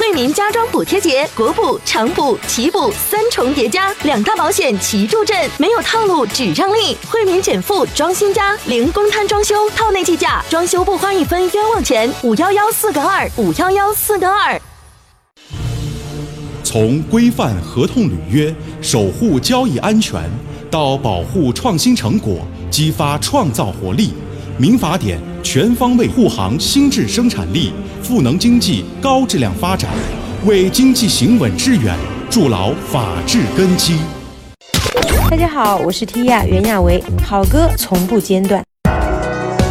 惠民家装补贴节，国补、长补、奇补3重叠加，2大保险齐助阵，没有套路只让利。惠民减负装新家，零公摊装修，套内计价，装修不花1分冤枉钱。511-4个2，511-4个2。 从规范合同履约、守护交易安全，到保护创新成果、激发创造活力，民法典全方位护航新质生产力，赋能经济高质量发展，为经济行稳致远筑牢法治根基。 大家好，我是 Tia 袁娅维，好歌从不间断。